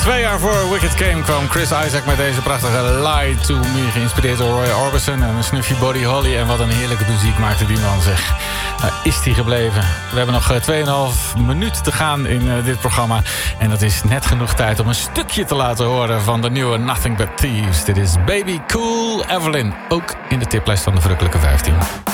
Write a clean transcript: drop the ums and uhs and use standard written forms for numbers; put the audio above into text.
2 jaar voor Wicked Game kwam Chris Isaak met deze prachtige Lie to Me, geïnspireerd door Roy Orbison en een snufje Buddy Holly. En wat een heerlijke muziek maakte die man, zeg. Is die gebleven? We hebben nog 2,5 minuten te gaan in dit programma. En dat is net genoeg tijd om een stukje te laten horen van de nieuwe Nothing But Thieves. Dit is Baby Cool Evelyn, ook in de tiplijst van de Verrukkelijke 15.